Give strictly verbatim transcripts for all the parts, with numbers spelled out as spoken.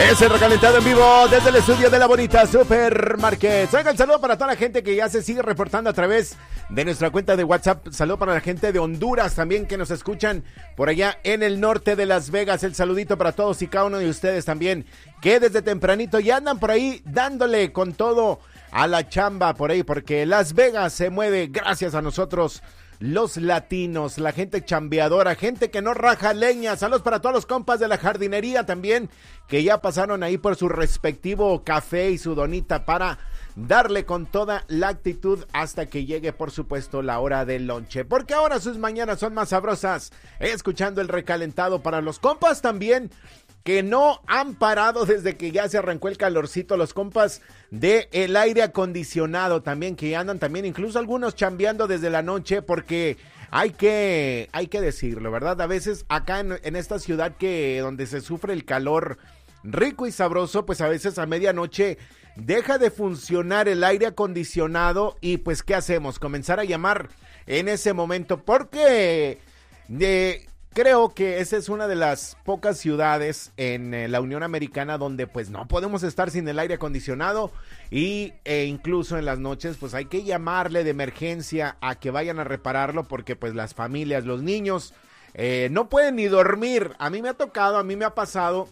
Es el recalentado en vivo desde el estudio de la bonita Supermarket. Oigan, saludo para toda la gente que ya se sigue reportando a través de nuestra cuenta de WhatsApp. Saludo para la gente de Honduras también que nos escuchan por allá en el norte de Las Vegas. El saludito para todos y cada uno de ustedes también que desde tempranito ya andan por ahí dándole con todo a la chamba por ahí, porque Las Vegas se mueve gracias a nosotros, los latinos, la gente chambeadora, gente que no raja leña. Saludos para todos los compas de la jardinería también, que ya pasaron ahí por su respectivo café y su donita para darle con toda la actitud hasta que llegue, por supuesto, la hora del lonche, porque ahora sus mañanas son más sabrosas, escuchando el recalentado. Para los compas también que no han parado desde que ya se arrancó el calorcito, los compas de el aire acondicionado también, que andan también, incluso algunos chambeando desde la noche, porque hay que, hay que decirlo, ¿verdad? A veces acá en, en esta ciudad que donde se sufre el calor rico y sabroso, pues a veces a medianoche deja de funcionar el aire acondicionado y pues ¿qué hacemos? Comenzar a llamar en ese momento, porque de... creo que esa es una de las pocas ciudades en eh, la Unión Americana donde pues no podemos estar sin el aire acondicionado y e incluso en las noches pues hay que llamarle de emergencia a que vayan a repararlo, porque pues las familias, los niños eh, no pueden ni dormir. A mí me ha tocado, a mí me ha pasado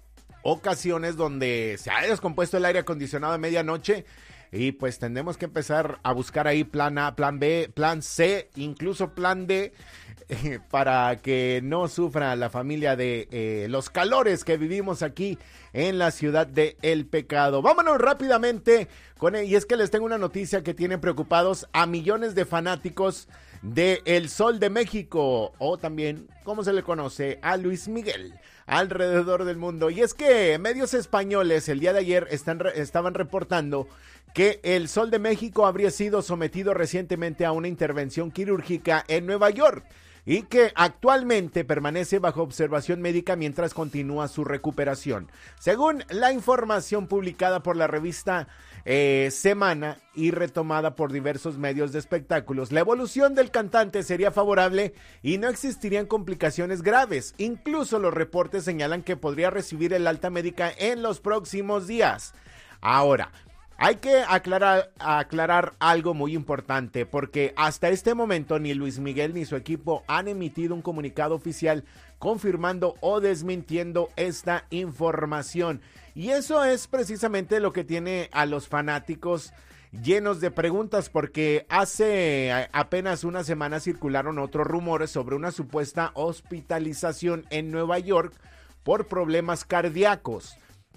ocasiones donde se ha descompuesto el aire acondicionado a medianoche y pues tendremos que empezar a buscar ahí plan A, plan B, plan C, incluso plan D, eh, para que no sufra la familia de eh, los calores que vivimos aquí en la ciudad de El Pecado. Vámonos rápidamente con él, y es que les tengo una noticia que tiene preocupados a millones de fanáticos de El Sol de México, o también, como se le conoce, a Luis Miguel, alrededor del mundo. Y es que medios españoles el día de ayer están, estaban reportando que El Sol de México habría sido sometido recientemente a una intervención quirúrgica en Nueva York y que actualmente permanece bajo observación médica mientras continúa su recuperación. Según la información publicada por la revista eh, Semana y retomada por diversos medios de espectáculos, la evolución del cantante sería favorable y no existirían complicaciones graves. Incluso los reportes señalan que podría recibir el alta médica en los próximos días. Ahora, hay que aclarar, aclarar algo muy importante, porque hasta este momento ni Luis Miguel ni su equipo han emitido un comunicado oficial confirmando o desmintiendo esta información. Y eso es precisamente lo que tiene a los fanáticos llenos de preguntas, porque hace apenas una semana circularon otros rumores sobre una supuesta hospitalización en Nueva York por problemas cardíacos.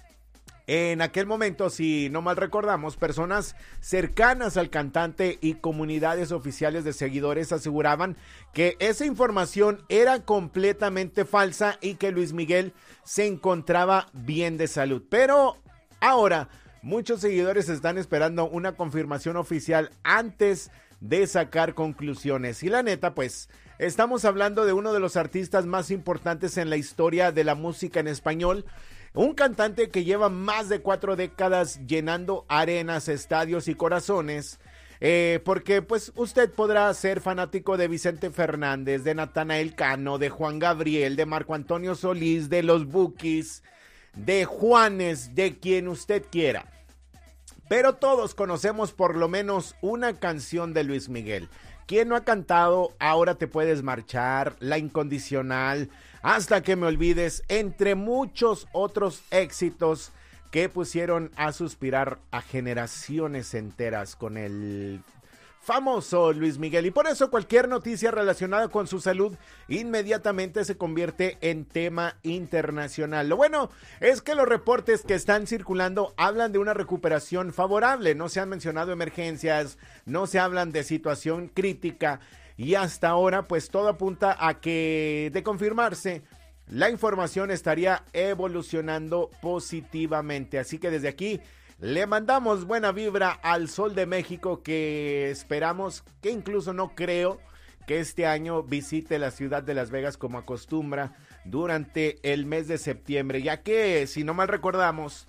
En aquel momento, si no mal recordamos, personas cercanas al cantante y comunidades oficiales de seguidores aseguraban que esa información era completamente falsa y que Luis Miguel se encontraba bien de salud. Pero ahora muchos seguidores están esperando una confirmación oficial antes de sacar conclusiones. Y la neta, pues, estamos hablando de uno de los artistas más importantes en la historia de la música en español. Un cantante que lleva más de cuatro décadas llenando arenas, estadios y corazones, eh, porque pues usted podrá ser fanático de Vicente Fernández, de Natanael Cano, de Juan Gabriel, de Marco Antonio Solís, de los Bukis, de Juanes, de quien usted quiera. Pero todos conocemos por lo menos una canción de Luis Miguel. ¿Quién no ha cantado Ahora te puedes marchar, La Incondicional, Hasta que me olvides, entre muchos otros éxitos que pusieron a suspirar a generaciones enteras con el famoso Luis Miguel? Y por eso cualquier noticia relacionada con su salud inmediatamente se convierte en tema internacional. Lo bueno es que los reportes que están circulando hablan de una recuperación favorable, no se han mencionado emergencias, no se hablan de situación crítica, y hasta ahora pues todo apunta a que, de confirmarse, la información estaría evolucionando positivamente. Así que desde aquí le mandamos buena vibra al Sol de México, que esperamos, que incluso no creo que este año visite la ciudad de Las Vegas como acostumbra durante el mes de septiembre, ya que, si no mal recordamos,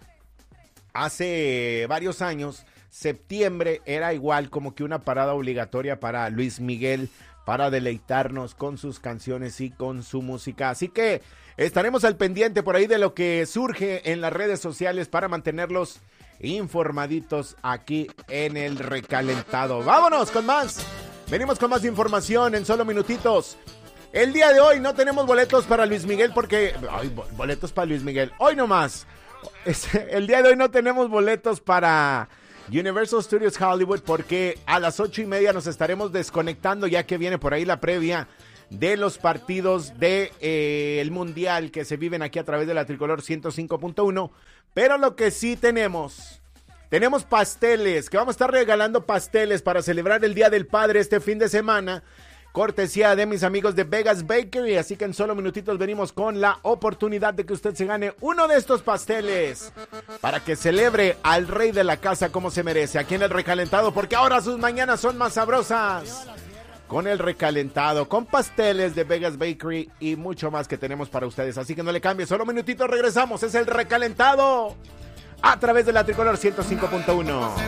hace varios años septiembre era igual como que una parada obligatoria para Luis Miguel para deleitarnos con sus canciones y con su música. Así que estaremos al pendiente por ahí de lo que surge en las redes sociales para mantenerlos informaditos aquí en el recalentado. ¡Vámonos con más! Venimos con más información en solo minutitos. El día de hoy no tenemos boletos para Luis Miguel porque... Ay, boletos para Luis Miguel. Hoy nomás. El día de hoy no tenemos boletos para Universal Studios Hollywood porque a las ocho y media nos estaremos desconectando ya que viene por ahí la previa de los partidos de eh, el Mundial que se viven aquí a través de la Tricolor ciento cinco punto uno. Pero lo que sí tenemos, tenemos pasteles, que vamos a estar regalando pasteles para celebrar el Día del Padre este fin de semana. Cortesía de mis amigos de Vegas Bakery, así que en solo minutitos venimos con la oportunidad de que usted se gane uno de estos pasteles para que celebre al rey de la casa como se merece aquí en el recalentado, porque ahora sus mañanas son más sabrosas con el recalentado, con pasteles de Vegas Bakery y mucho más que tenemos para ustedes, así que no le cambie, solo minutitos regresamos, es el recalentado a través de la Tricolor ciento cinco punto uno.